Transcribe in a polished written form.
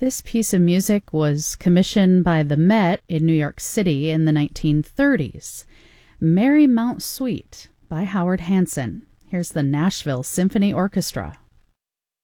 This piece of music was commissioned by the Met in New York City in the 1930s. Marymount Suite by Howard Hanson. Here's the Nashville Symphony Orchestra.